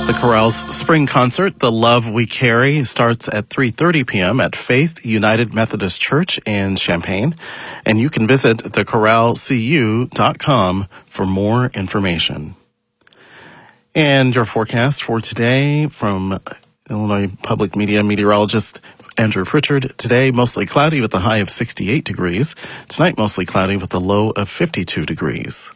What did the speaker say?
The Chorale's spring concert, The Love We Carry, starts at 3:30 p.m. at Faith United Methodist Church in Champaign. And you can visit thechoralecu.com for more information. And your forecast for today from Illinois Public Media meteorologist Andrew Pritchard. Today, mostly cloudy with a high of 68 degrees. Tonight, mostly cloudy with a low of 52 degrees.